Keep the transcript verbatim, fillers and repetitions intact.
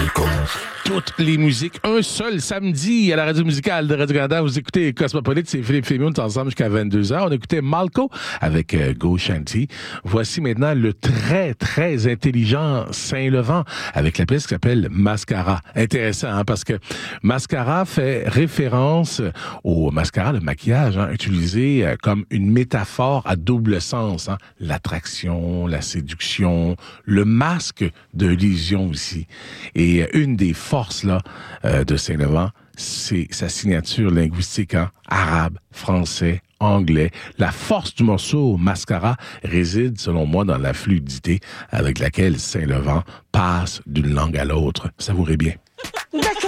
Chico. Toutes les musiques, un seul samedi à la radio musicale de Radio-Canada. Vous écoutez Cosmopolite, c'est Philippe Fémion, on est ensemble jusqu'à vingt-deux heures. On écoutait Malco avec euh, Go Shanty. Voici maintenant le très, très intelligent Saint-Levant avec la pièce qui s'appelle Mascara. Intéressant, hein, parce que Mascara fait référence au mascara, le maquillage, hein, utilisé euh, comme une métaphore à double sens. Hein. L'attraction, la séduction, le masque de l'illusion aussi. Et euh, une des forces là, euh, de Saint-Levant, c'est sa signature linguistique, hein, arabe, français, anglais. La force du morceau Mascara réside, selon moi, dans la fluidité avec laquelle Saint-Levant passe d'une langue à l'autre. Savourez bien. D'accord.